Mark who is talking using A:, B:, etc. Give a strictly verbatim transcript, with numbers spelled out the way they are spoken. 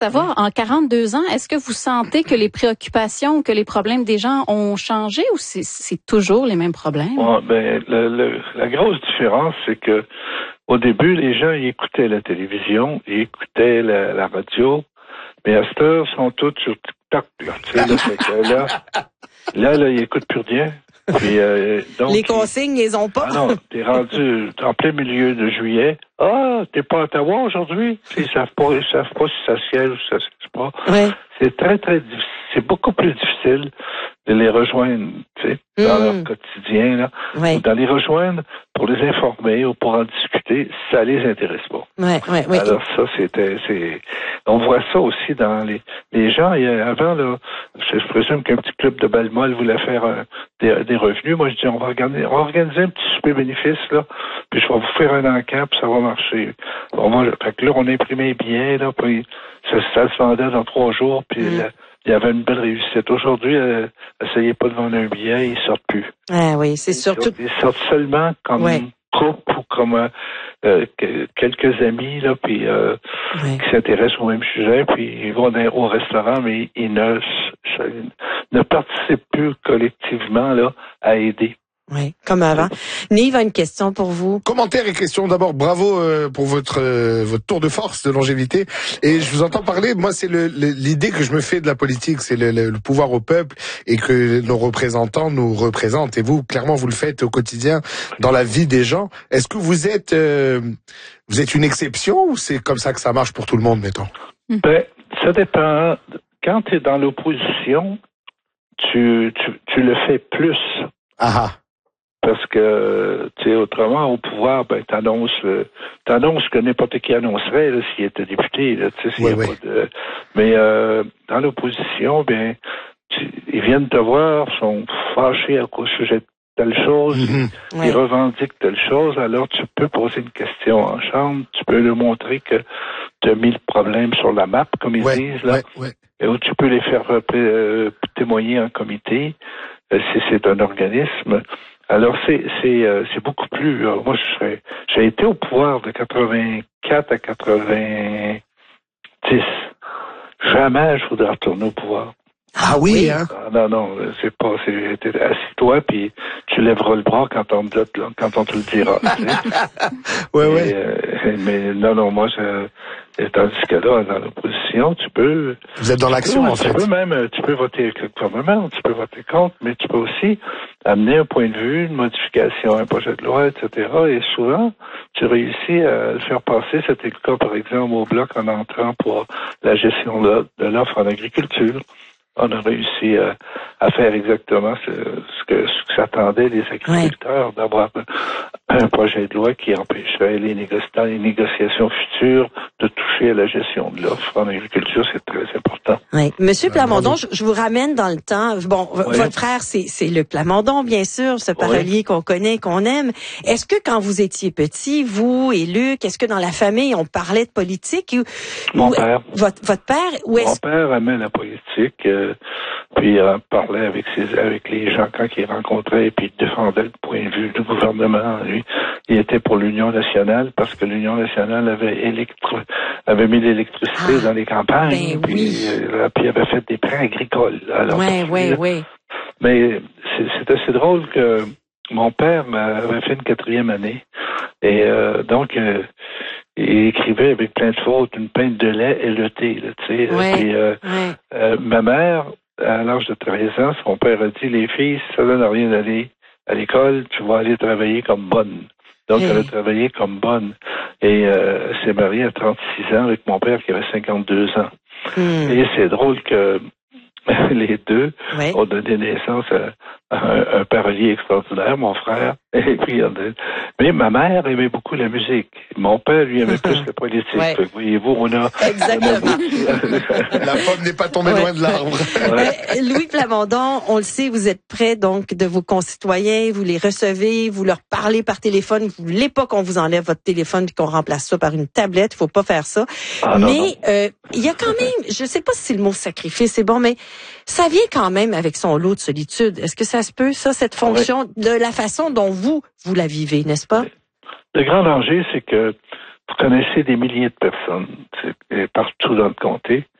A: Savoir, en quarante-deux ans, est-ce que vous sentez que les préoccupations, que les problèmes des gens ont changé ou c'est, c'est toujours les mêmes problèmes?
B: Bon, ben, le, le, la grosse différence, c'est que au début, les gens ils écoutaient la télévision, ils écoutaient la, la radio, mais à cette heure, ils sont tous sur TikTok. Là, tu sais, là, fait que là, là, là, ils n'écoutent plus rien. Puis, euh, donc,
C: les consignes, ils ont pas.
B: Ah non, t'es rendu en plein milieu de juillet. Ah, t'es pas à Ottawa aujourd'hui? Ils savent pas, ils savent pas si ça siège ou si ça siège pas.
C: Ouais.
B: C'est très, très difficile. C'est beaucoup plus difficile de les rejoindre, tu sais, mmh. dans leur quotidien, là.
C: Ouais.
B: Ou de les rejoindre pour les informer ou pour en discuter, ça les intéresse pas.
C: Ouais, ouais, ouais.
B: Alors ça, c'était, c'est, on voit ça aussi dans les, les gens. Il y a, avant, là, je, je présume qu'un petit club de Balmol voulait faire euh, des, des revenus. Moi, je dis, on va organiser, on va organiser un petit super bénéfice, là, puis je vais vous faire un encamp, puis ça va marcher. On va, fait que là, on imprimait les billets, là, puis ça, ça se vendait dans trois jours, puis mmh. la, il y avait une belle réussite. Aujourd'hui, euh, essayez pas de vendre un billet, ils sortent plus.
C: Ah oui, c'est surtout...
B: Ils sortent seulement comme
C: ouais.
B: couple ou comme euh, quelques amis, là, puis euh, ouais. qui s'intéressent au même sujet, puis ils vont au restaurant, mais ils ne, ne participent plus collectivement là à aider.
C: Oui, comme avant. Nive a une question pour vous.
D: Commentaire et question. D'abord, bravo euh, pour votre euh, votre tour de force de longévité. Et je vous entends parler. Moi, c'est le, le, l'idée que je me fais de la politique, c'est le, le, le pouvoir au peuple et que nos représentants nous représentent. Et vous, clairement, vous le faites au quotidien dans la vie des gens. Est-ce que vous êtes euh, vous êtes une exception ou c'est comme ça que ça marche pour tout le monde, mettons?
B: Ben, ça dépend. Quand tu es dans l'opposition, tu, tu tu le fais plus.
D: Ah.
B: Parce que, tu sais, autrement, au pouvoir, ben, t'annonces, euh, t'annonces que n'importe qui annoncerait, là, s'il était député, là, tu sais, s'il
D: oui,
B: y a
D: oui.
B: pas de... Mais, euh, dans l'opposition, ben, tu, ils viennent te voir, sont fâchés à cause sujet de telle chose,
D: mm-hmm.
B: ils,
C: ouais.
B: ils revendiquent telle chose, alors tu peux poser une question en chambre, tu peux leur montrer que tu as mis le problème sur la map, comme ils
D: ouais,
B: disent, là,
D: ouais, ouais.
B: et où tu peux les faire euh, témoigner en comité, euh, si c'est un organisme. Alors, c'est c'est euh, c'est beaucoup plus... Euh, moi, je serais, j'ai été au pouvoir de quatre-vingt-quatre à quatre-vingt-dix. Jamais je voudrais retourner au pouvoir.
D: Ah oui, hein?
B: Ah, non, non, c'est pas... C'est, t'es assis-toi, puis tu lèveras le bras quand on, te, quand on te le dira. Tu sais.
D: ouais,
B: Et,
D: ouais.
B: Euh, mais non, non, moi, je... Tandis que là, dans l'opposition, tu peux...
D: Vous êtes dans l'action,
B: peux,
D: en
B: tu
D: fait.
B: Peux même, tu peux voter avec le gouvernement, tu peux voter contre, mais tu peux aussi amener un point de vue, une modification, un projet de loi, et cetera. Et souvent, tu réussis à le faire passer. C'était le cas, par exemple, au Bloc en entrant pour la gestion de, de l'offre en agriculture. On a réussi à, à faire exactement ce, ce que, ce que s'attendaient les agriculteurs, ouais. d'avoir un projet de loi qui empêcherait les, négoci- les négociations futures de toucher à la gestion de l'offre en agriculture. C'est très important.
C: Oui. Monsieur Plamondon, je, je vous ramène dans le temps. Bon,
B: oui.
C: votre frère, c'est, c'est Luc Plamondon, bien sûr, ce parolier oui. qu'on connaît, qu'on aime. Est-ce que quand vous étiez petit, vous et Luc, est-ce que dans la famille, on parlait de politique? Ou,
B: Mon
C: ou,
B: père.
C: Votre, votre père? Ou est-ce...
B: Mon père aimait la politique. Euh, puis il euh, parlait avec ses, avec les gens quand il rencontrait, puis il défendait le point de vue du gouvernement. Lui, il était pour l'Union nationale parce que l'Union nationale avait électro, avait mis l'électricité ah, dans les campagnes,
C: ben
B: puis,
C: oui.
B: euh, puis il avait fait des prêts agricoles. Alors,
C: ouais, ouais, ouais.
B: Mais c'est, c'est assez drôle que mon père avait fait une quatrième année et euh, donc euh, il écrivait avec plein de fautes une pinte de lait et le thé, là, tu sais.
C: Ouais,
B: puis euh,
C: ouais.
B: euh, ma mère, à l'âge de treize ans, son père a dit, les filles, ça donne rien d'aller à l'école, tu vas aller travailler comme bonne. Donc, hey. elle a travaillé comme bonne. Et euh, elle s'est mariée à trente-six ans avec mon père qui avait cinquante-deux ans. Hmm. Et c'est drôle que les deux oui. ont donné naissance à un, un parolier extraordinaire, mon frère. Et puis, mais ma mère aimait beaucoup la musique. Mon père, lui, aimait plus la politique. Ouais. Fait, voyez-vous, on a...
C: Exactement.
D: La pomme n'est pas tombée ouais. loin de l'arbre.
C: Ouais. Louis Plamondon, on le sait, vous êtes près donc de vos concitoyens, vous les recevez, vous leur parlez par téléphone. Vous voulez pas qu'on vous enlève votre téléphone et qu'on remplace ça par une tablette. Il faut pas faire ça.
B: Ah,
C: mais euh, il y a quand même, je sais pas si c'est le mot sacrifice, c'est bon, mais ça vient quand même avec son lot de solitude. Est-ce que ça se peut, ça, cette fonction, oui. de la façon dont vous, vous la vivez, n'est-ce pas?
B: Le grand danger, c'est que vous connaissez des milliers de personnes partout dans le comté